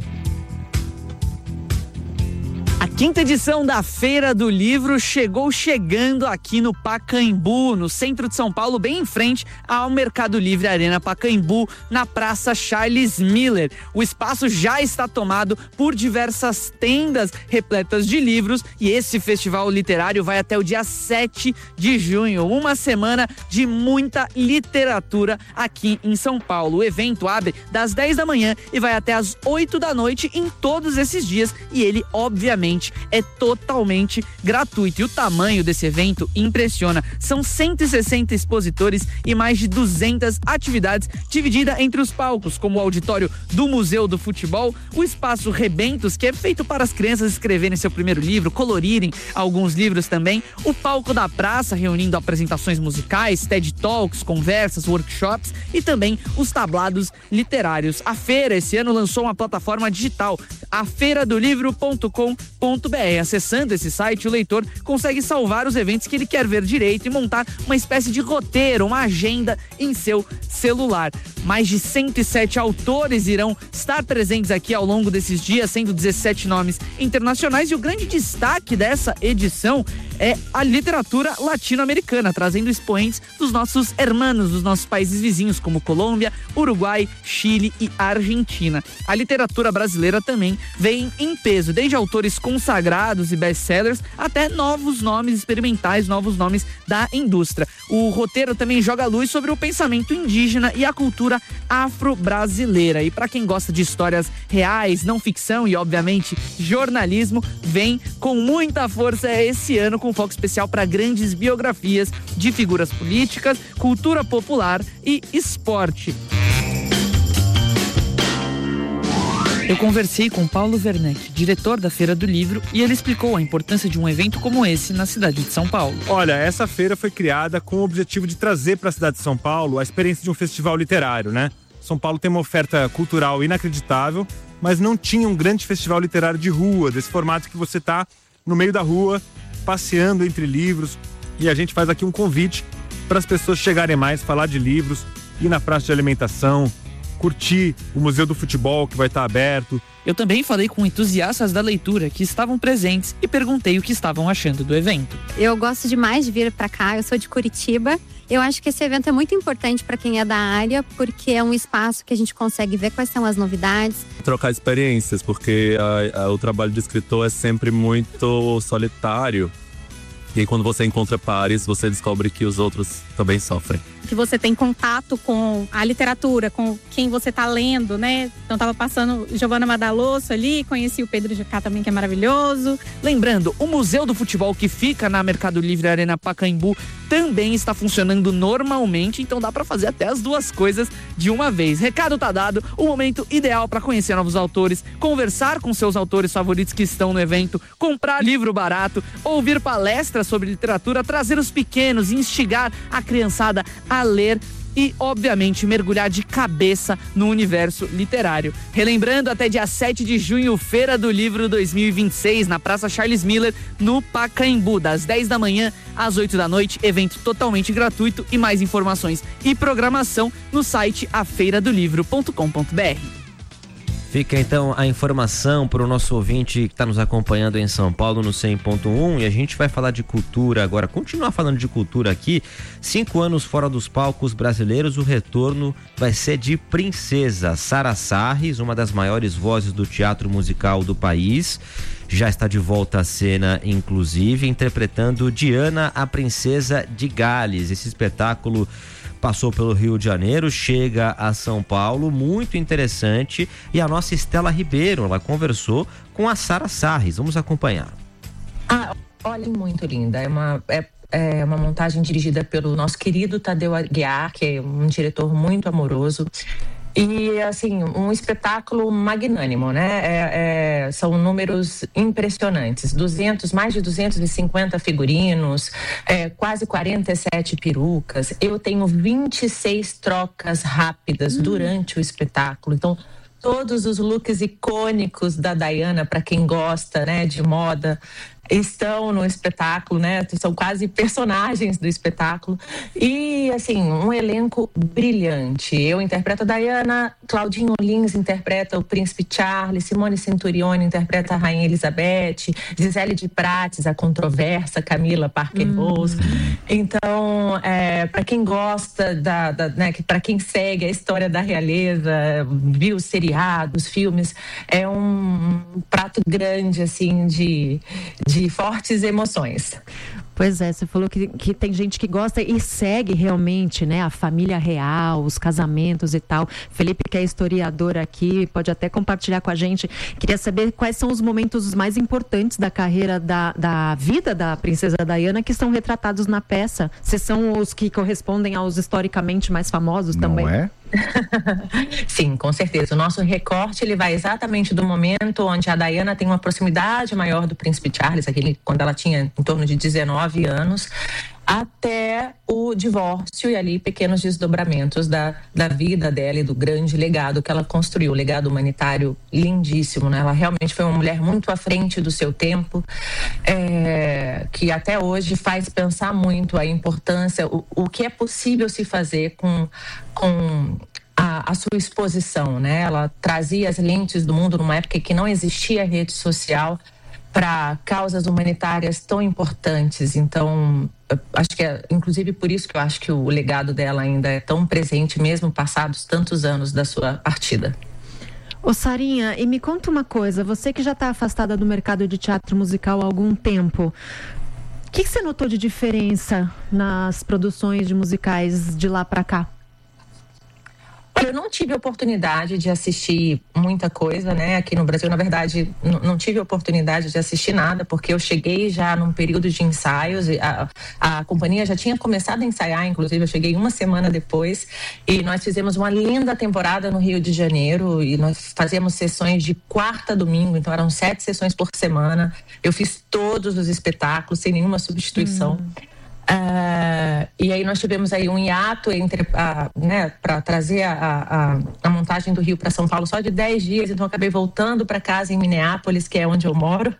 S: A 5ª edição da Feira do Livro chegando aqui no Pacaembu, no centro de São Paulo, bem em frente ao Mercado Livre Arena Pacaembu, na Praça Charles Miller. O espaço já está tomado por diversas tendas repletas de livros e esse festival literário vai até o dia 7 de junho, uma semana de muita literatura aqui em São Paulo. O evento abre das 10 da manhã e vai até as 8 da noite em todos esses dias e ele, obviamente, é totalmente gratuito. E o tamanho desse evento impressiona. São 160 expositores e mais de 200 atividades dividida entre os palcos, como o auditório do Museu do Futebol, o espaço Rebentos, que é feito para as crianças escreverem seu primeiro livro, colorirem alguns livros também, o palco da praça, reunindo apresentações musicais, TED Talks, conversas, workshops e também os tablados literários. A feira esse ano lançou uma plataforma digital, afeiradolivro.com.br. Acessando esse site, o leitor consegue salvar os eventos que ele quer ver direito e montar uma espécie de roteiro, uma agenda em seu celular. Mais de 107 autores irão estar presentes aqui ao longo desses dias, sendo 17 nomes internacionais, e o grande destaque dessa edição é a literatura latino-americana, trazendo expoentes dos nossos hermanos, dos nossos países vizinhos, como Colômbia, Uruguai, Chile e Argentina. A literatura brasileira também vem em peso, desde autores consagrados e best-sellers até novos nomes experimentais, novos nomes da indústria. O roteiro também joga luz sobre o pensamento indígena e a cultura afro-brasileira. E para quem gosta de histórias reais, não ficção e, obviamente, jornalismo, vem com muita força esse ano, com foco especial para grandes biografias de figuras políticas, cultura popular e esporte. Eu conversei com Paulo Werneck, diretor da Feira do Livro, e ele explicou a importância de um evento como esse na cidade de São Paulo.
T: Olha, essa feira foi criada com o objetivo de trazer para a cidade de São Paulo a experiência de um festival literário, né? São Paulo tem uma oferta cultural inacreditável, mas não tinha um grande festival literário de rua, desse formato que você está no meio da rua, passeando entre livros, e a gente faz aqui um convite para as pessoas chegarem mais, falar de livros, ir na praça de alimentação, curtir o Museu do Futebol, que vai estar aberto.
S: Eu também falei com entusiastas da leitura que estavam presentes e perguntei o que estavam achando do evento.
U: Eu gosto demais de vir para cá, eu sou de Curitiba. Eu acho que esse evento é muito importante para quem é da área, porque é um espaço que a gente consegue ver quais são as novidades.
V: Trocar experiências, porque o trabalho de escritor é sempre muito solitário. E aí, quando você encontra pares, você descobre que os outros também sofrem.
W: Que você tem contato com a literatura, com quem você está lendo, né? Então tava passando Giovanna Madalosso ali, conheci o Pedro Jucá também, que é maravilhoso.
S: Lembrando, o Museu do Futebol, que fica na Mercado Livre Arena Pacaembu, também está funcionando normalmente, então dá para fazer até as duas coisas de uma vez. Recado tá dado, o momento ideal para conhecer novos autores, conversar com seus autores favoritos que estão no evento, comprar livro barato, ouvir palestras sobre literatura, trazer os pequenos e instigar a criançada a ler e, obviamente, mergulhar de cabeça no universo literário. Relembrando, até dia 7 de junho, Feira do Livro 2026, na Praça Charles Miller, no Pacaembu, das 10 da manhã às 8 da noite, evento totalmente gratuito, e mais informações e programação no site afeiradolivro.com.br.
D: Fica então a informação para o nosso ouvinte que está nos acompanhando em São Paulo no 100.1, e a gente vai falar de cultura agora, continuar falando de cultura aqui. 5 anos fora dos palcos brasileiros, o retorno vai ser de Princesa. Sara Sarris, uma das maiores vozes do teatro musical do país, já está de volta à cena, inclusive, interpretando Diana, a Princesa de Gales. Esse espetáculo passou pelo Rio de Janeiro, chega a São Paulo, muito interessante. E a nossa Estela Ribeiro, ela conversou com a Sara Sarris. Vamos acompanhar.
X: Olha, muito linda. É uma montagem dirigida pelo nosso querido Tadeu Aguiar, que é um diretor muito amoroso. E, assim, um espetáculo magnânimo, né? São números impressionantes. Mais de 250 figurinos, quase 47 perucas. Eu tenho 26 trocas rápidas durante o espetáculo. Então, todos os looks icônicos da Diana, para quem gosta, né, de moda, estão no espetáculo, né? São quase personagens do espetáculo. E, assim, um elenco brilhante. Eu interpreto a Diana, Claudinho Lins interpreta o Príncipe Charles, Simone Centurione interpreta a Rainha Elizabeth, Gisele de Prates, a controversa Camila Parker Bowles. Então, para quem gosta né, para quem segue a história da realeza, viu os seriados, filmes, é um prato grande, assim, de fortes emoções.
Y: Pois é, você falou que tem gente que gosta e segue realmente, né, a família real, os casamentos e tal. Felipe, que é historiador aqui, pode até compartilhar com a gente. Queria saber quais são os momentos mais importantes da carreira da vida da Princesa Diana que são retratados na peça. Se são os que correspondem aos historicamente mais famosos também.
D: Não é?
X: Sim, com certeza. O nosso recorte, ele vai exatamente do momento onde a Diana tem uma proximidade maior do Príncipe Charles, quando ela tinha em torno de 19 anos, até o divórcio e ali pequenos desdobramentos da vida dela e do grande legado que ela construiu, o legado humanitário lindíssimo, né? Ela realmente foi uma mulher muito à frente do seu tempo, que até hoje faz pensar muito a importância, o que é possível se fazer com a sua exposição, né? Ela trazia as lentes do mundo numa época que não existia rede social para causas humanitárias tão importantes. Então, acho que inclusive por isso que eu acho que o legado dela ainda é tão presente, mesmo passados tantos anos da sua partida.
Y: Ô Sarinha, e me conta uma coisa, você que já está afastada do mercado de teatro musical há algum tempo, o que você notou de diferença nas produções de musicais de lá para cá?
X: Olha, eu não tive oportunidade de assistir muita coisa, né? Aqui no Brasil, na verdade, não tive oportunidade de assistir nada, porque eu cheguei já num período de ensaios. A companhia já tinha começado a ensaiar, inclusive eu cheguei uma semana depois, e nós fizemos uma linda temporada no Rio de Janeiro, e nós fazíamos sessões de quarta a domingo, então eram 7 sessões por semana. Eu fiz todos os espetáculos, sem nenhuma substituição. E aí nós tivemos aí um hiato entre, né, para trazer a montagem do Rio para São Paulo só de 10 dias, então eu acabei voltando para casa em Minneapolis, que é onde eu moro,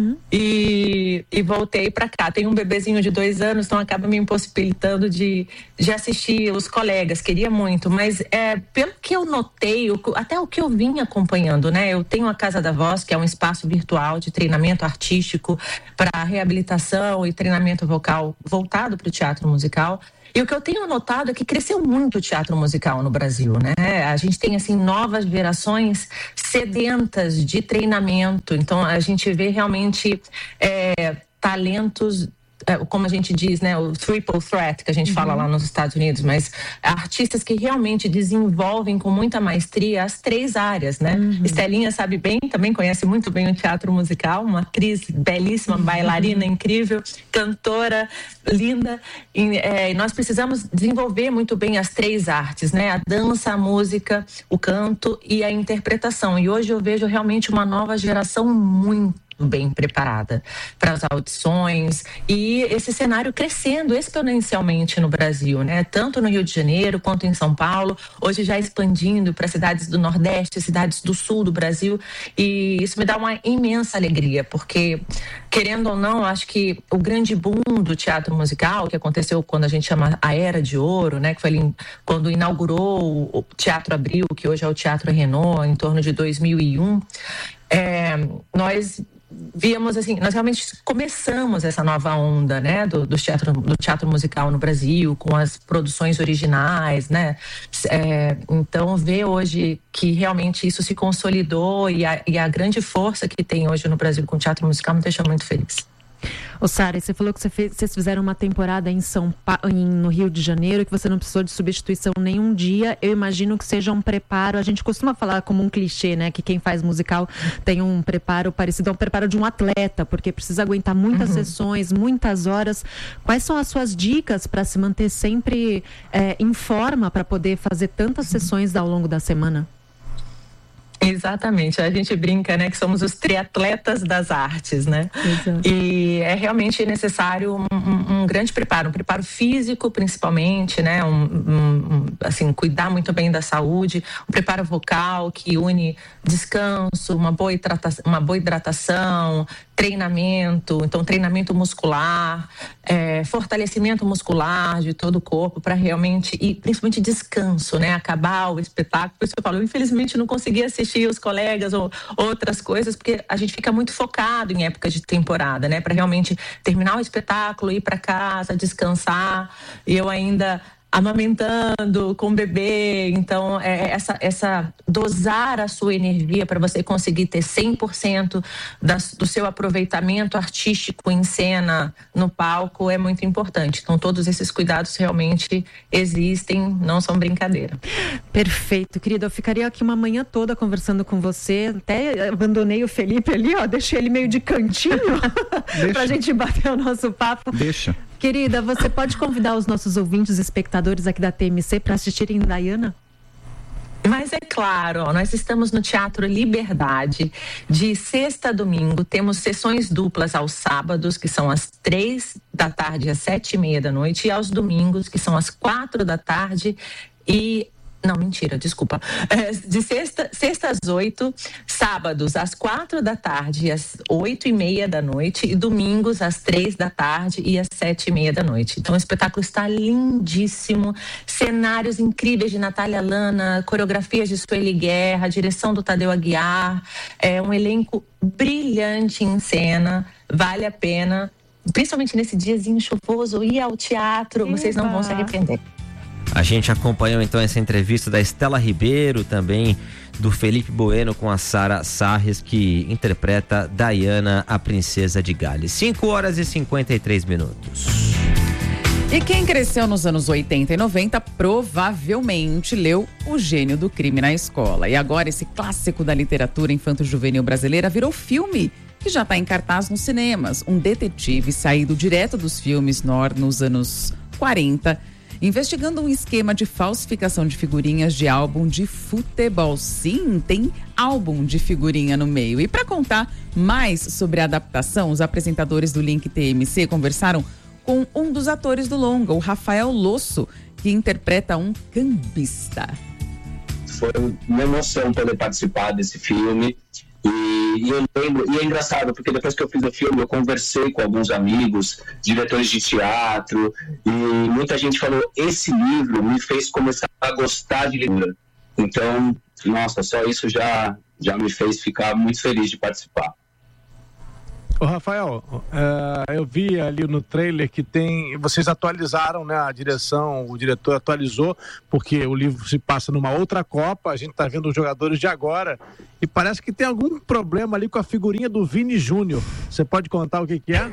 X: e voltei para cá. Tenho um bebezinho de 2 anos, então acaba me impossibilitando de assistir os colegas, queria muito, mas pelo que eu notei, até o que eu vim acompanhando, né, eu tenho a Casa da Voz, que é um espaço virtual de treinamento artístico para reabilitação e treinamento vocal voltado para o teatro musical. E o que eu tenho notado é que cresceu muito o teatro musical no Brasil, né? A gente tem, assim, novas gerações sedentas de treinamento. Então, a gente vê realmente talentos, como a gente diz, né, o triple threat que a gente fala lá nos Estados Unidos, mas artistas que realmente desenvolvem com muita maestria as 3 áreas, né? Estelinha sabe bem, também conhece muito bem o teatro musical, uma atriz belíssima, bailarina incrível, cantora linda, e nós precisamos desenvolver muito bem as 3 artes, né? A dança, a música, o canto e a interpretação. E hoje eu vejo realmente uma nova geração muito bem preparada para as audições, e esse cenário crescendo exponencialmente no Brasil, né? Tanto no Rio de Janeiro quanto em São Paulo, hoje já expandindo para cidades do Nordeste, cidades do Sul do Brasil, e isso me dá uma imensa alegria, porque, querendo ou não, acho que o grande boom do teatro musical, que aconteceu quando a gente chama a Era de Ouro, né? Que foi ali quando inaugurou o Teatro Abril, que hoje é o Teatro Renault, em torno de 2001, nós víamos, assim, nós realmente começamos essa nova onda, né, do teatro musical no Brasil, com as produções originais, né, então ver hoje que realmente isso se consolidou e a grande força que tem hoje no Brasil com o teatro musical me deixa muito feliz.
Y: Ô Sara, você falou que vocês fizeram uma temporada no Rio de Janeiro, que você não precisou de substituição nenhum dia. Eu imagino que seja um preparo, a gente costuma falar como um clichê, né? Que quem faz musical tem um preparo parecido ao preparo de um atleta, porque precisa aguentar muitas sessões, muitas horas. Quais são as suas dicas para se manter sempre em forma, para poder fazer tantas sessões ao longo da semana?
X: Exatamente, a gente brinca, né, que somos os triatletas das artes, né? Exato. E é realmente necessário um grande preparo, um preparo físico principalmente, né? Assim, cuidar muito bem da saúde, um preparo vocal que une descanso, uma boa hidratação, treinamento, então treinamento muscular, fortalecimento muscular de todo o corpo para realmente, e principalmente descanso, né? Acabar o espetáculo. Por isso eu falo, infelizmente não consegui assistir os colegas ou outras coisas, porque a gente fica muito focado em época de temporada, né? Para realmente terminar o espetáculo, ir para casa, descansar, e eu ainda amamentando com o bebê, então essa dosar a sua energia para você conseguir ter 100% do seu aproveitamento artístico em cena, no palco, é muito importante. Então todos esses cuidados realmente existem, não são brincadeira.
Y: Perfeito, querida, eu ficaria aqui uma manhã toda conversando com você, até abandonei o Felipe ali, deixei ele meio de cantinho pra gente bater o nosso papo.
C: Deixa.
Y: Querida, você pode convidar os nossos ouvintes e espectadores aqui da TMC para assistirem Diana?
X: Mas é claro, nós estamos no Teatro Liberdade, de sexta a domingo, temos sessões duplas aos sábados, que são às 3 da tarde às 7h30 da noite, e aos domingos, que são às 4 da tarde e... Não, mentira, desculpa. De sexta às 8, sábados às 4 da tarde e às 8h30 da noite, e domingos às 3 da tarde e às 7h30 da noite. Então o espetáculo está lindíssimo, cenários incríveis de Natália Lana, coreografias de Sueli Guerra, direção do Tadeu Aguiar, um elenco brilhante em cena, vale a pena, principalmente nesse diazinho chuvoso, ir ao teatro, vocês não vão se arrepender.
D: A gente acompanhou então essa entrevista da Estela Ribeiro, também do Felipe Bueno com a Sara Sarres, que interpreta Diana, a Princesa de Gales. 5h53.
B: E quem cresceu nos anos 80 e 90 provavelmente leu O Gênio do Crime na Escola. E agora esse clássico da literatura infanto-juvenil brasileira virou filme, que já está em cartaz nos cinemas. Um detetive saído direto dos filmes nos anos 40, investigando um esquema de falsificação de figurinhas de álbum de futebol. Sim, tem álbum de figurinha no meio. E para contar mais sobre a adaptação, os apresentadores do Link TMC conversaram com um dos atores do longa, o Rafael Losso, que interpreta um cambista.
C: Foi uma emoção poder participar desse filme. E eu lembro, e é engraçado, porque depois que eu fiz o filme, eu conversei com alguns amigos, diretores de teatro, e muita gente falou, esse livro me fez começar a gostar de leitura. Então, nossa, só isso já me fez ficar muito feliz de participar.
K: Ô Rafael, eu vi ali no trailer que vocês atualizaram, né, a direção, o diretor atualizou, porque o livro se passa numa outra Copa, a gente tá vendo os jogadores de agora, e parece que tem algum problema ali com a figurinha do Vini Júnior. Você pode contar o que é?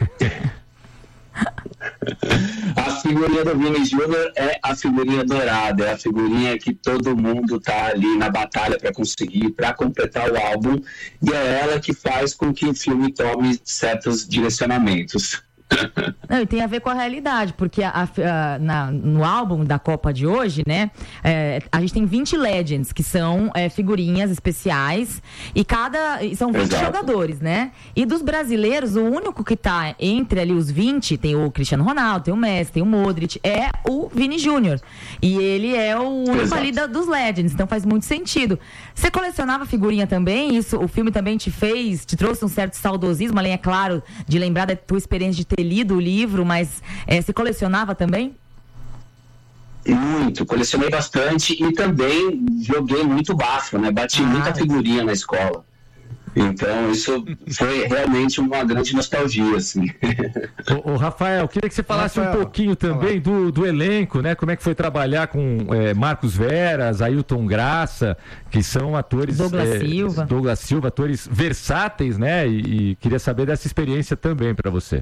C: A figurinha do Vini Júnior é a figurinha dourada, é a figurinha que todo mundo tá ali na batalha para conseguir, para completar o álbum, e é ela que faz com que o filme tome certos direcionamentos.
Y: Não, e tem a ver com a realidade, porque no álbum da Copa de hoje, né, a gente tem 20 Legends, que são figurinhas especiais, e são 20
C: Exato.
Y: Jogadores, né? E dos brasileiros, o único que tá entre ali os 20, tem o Cristiano Ronaldo, tem o Messi, tem o Modric, é o Vini Júnior. E ele é o único ali dos Legends, então faz muito sentido. Você colecionava figurinha também? O filme também te trouxe um certo saudosismo, além, é claro, de lembrar da tua experiência de ter lido o livro, mas você colecionava também?
C: Muito, colecionei bastante e também joguei muito bafo, né? Bati muita figurinha na escola. Então, isso foi realmente uma grande nostalgia, assim.
E: Ô Rafael, queria que você falasse um pouquinho também do elenco, né? Como é que foi trabalhar com Marcos Veras, Ailton Graça, que são atores... Douglas Silva, atores versáteis, né? E queria saber dessa experiência também para você.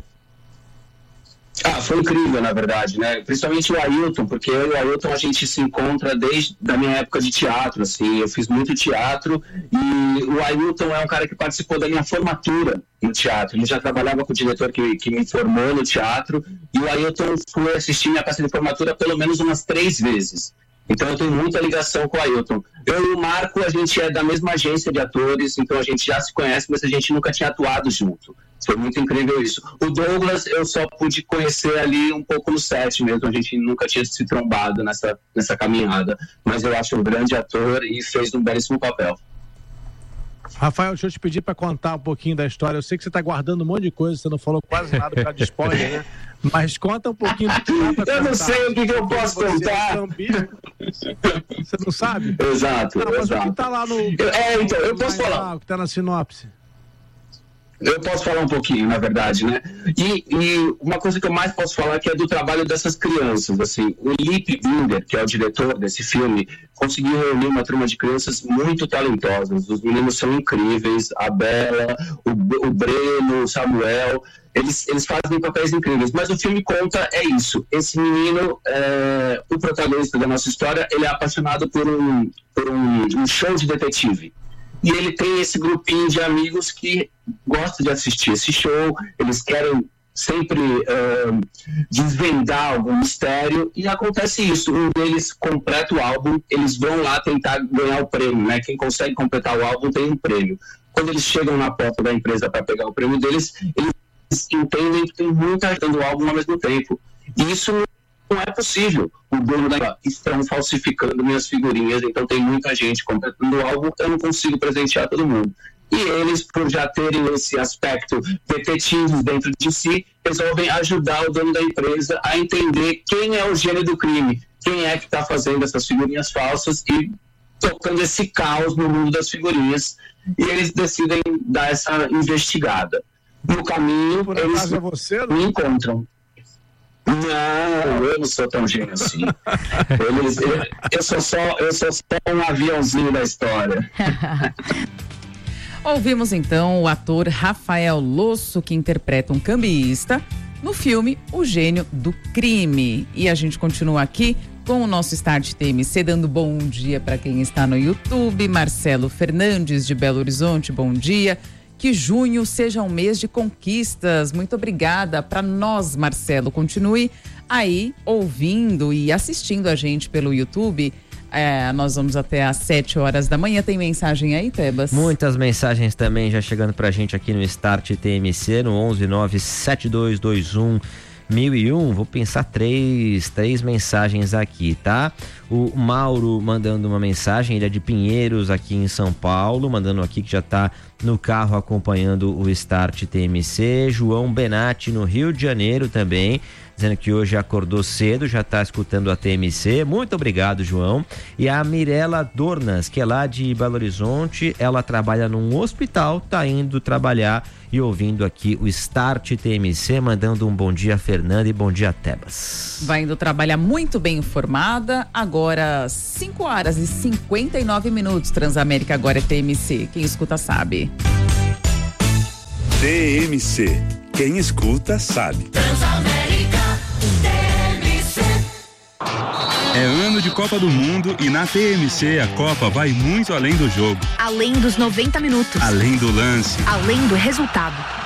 C: Foi incrível, na verdade, né? Principalmente o Ailton, porque eu e o Ailton a gente se encontra desde a minha época de teatro, assim, eu fiz muito teatro e o Ailton é um cara que participou da minha formatura no teatro. Ele já trabalhava com o diretor que me formou no teatro e o Ailton foi assistir minha peça de formatura pelo menos umas 3 vezes. Então eu tenho muita ligação com o Ailton. Eu e o Marco, a gente é da mesma agência de atores, então a gente já se conhece, mas a gente nunca tinha atuado junto. Foi muito incrível isso. O Douglas eu só pude conhecer ali um pouco no set mesmo, a gente nunca tinha se trombado nessa caminhada. Mas eu acho um grande ator e fez um belíssimo papel.
K: Rafael, deixa eu te pedir para contar um pouquinho da história. Eu sei que você está guardando um monte de coisa, você não falou quase nada por causa de spoiler, né? Mas conta um pouquinho do que dá pra contar.
C: Eu não sei o que eu posso contar.
K: Você não sabe?
C: Exato,
K: mas
C: exato.
K: o que tá lá no...
C: então, eu posso falar.
K: O que tá na sinopse.
C: Eu posso falar um pouquinho, na verdade, né? E uma coisa que eu mais posso falar que é do trabalho dessas crianças, assim. O Lipe Binder, que é o diretor desse filme, conseguiu reunir uma turma de crianças muito talentosas. Os meninos são incríveis, a Bela, o Breno, o Samuel, eles fazem papéis incríveis. Mas o filme conta isso. Esse menino, o protagonista da nossa história, ele é apaixonado por um show de detetive. E ele tem esse grupinho de amigos que gosta de assistir esse show, eles querem sempre desvendar algum mistério, e acontece isso, um deles completa o álbum, eles vão lá tentar ganhar o prêmio, né? Quem consegue completar o álbum tem um prêmio. Quando eles chegam na porta da empresa para pegar o prêmio deles, eles entendem que tem muita gente dando o álbum ao mesmo tempo. E isso não é possível. O dono da estão falsificando minhas figurinhas, então tem muita gente completando o álbum, eu não consigo presentear todo mundo. E eles, por já terem esse aspecto detetive dentro de si, resolvem ajudar o dono da empresa a entender quem é o gênio do crime, quem é que está fazendo essas figurinhas falsas e tocando esse caos no mundo das figurinhas. E eles decidem dar essa investigada. No caminho, eles me encontram. Não, eu não sou tão gênio assim. Eu sou só um aviãozinho da história.
B: Ouvimos então o ator Rafael Losso, que interpreta um cambista, no filme O Gênio do Crime. E a gente continua aqui com o nosso Start TMC, dando bom dia para quem está no YouTube. Marcelo Fernandes, de Belo Horizonte, bom dia. Que junho seja um mês de conquistas. Muito obrigada para nós, Marcelo. Continue aí ouvindo e assistindo a gente pelo YouTube. Nós vamos até às 7 horas da manhã. Tem mensagem aí, Tebas?
D: Muitas mensagens também já chegando pra gente aqui no Start TMC, no 11972211001. Vou pensar três mensagens aqui, tá? O Mauro mandando uma mensagem, ele é de Pinheiros, aqui em São Paulo, mandando aqui que já tá no carro acompanhando o Start TMC. João Benatti, no Rio de Janeiro também, dizendo que hoje acordou cedo, já está escutando a TMC. Muito obrigado, João. E a Mirela Dornas, que é lá de Belo Horizonte, ela trabalha num hospital, tá indo trabalhar e ouvindo aqui o Start TMC, mandando um bom dia, Fernanda, e bom dia, Tebas.
B: Vai indo trabalhar muito bem informada. Agora, 5 horas e 59 minutos. Transamérica agora é TMC. Quem escuta sabe.
G: TMC. Quem escuta sabe.
M: Transamérica TMC.
G: É ano de Copa do Mundo e na TMC a Copa vai muito além do jogo.
H: Além dos 90 minutos.
G: Além do lance.
H: Além do resultado.